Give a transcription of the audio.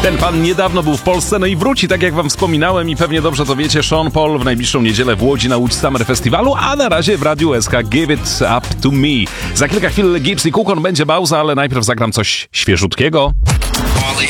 Ten pan niedawno był w Polsce, no i wróci, tak jak wam wspominałem i pewnie dobrze to wiecie, Sean Paul w najbliższą niedzielę w Łodzi na Łódź Summer Festiwalu, a na razie w Radiu SK Give It Up To Me. Za kilka chwil Gibbs i Kukon będzie pauza, ale najpierw zagram coś świeżutkiego.